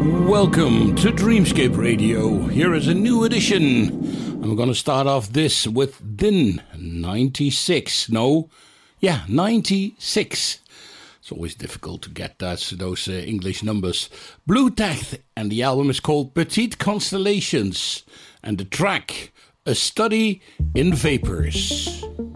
Welcome to Dreamscape Radio. Here is a new edition. I'm going to start off this with Din 96. 96. It's always difficult to get those English numbers. Blue Tech, and the album is called Petite Constellations. And the track, A Study in Vapors.